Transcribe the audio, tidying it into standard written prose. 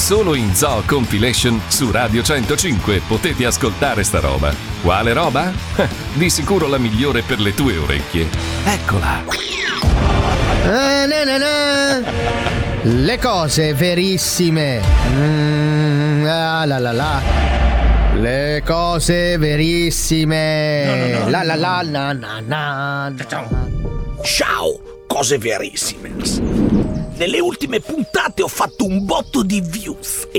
Solo in Zoo Compilation su Radio 105 potete ascoltare sta roba. Quale roba? Di sicuro la migliore per le tue orecchie. Eccola. Le cose verissime. Le cose verissime. Ciao, cose verissime. Nelle ultime puntate ho fatto un botto di views e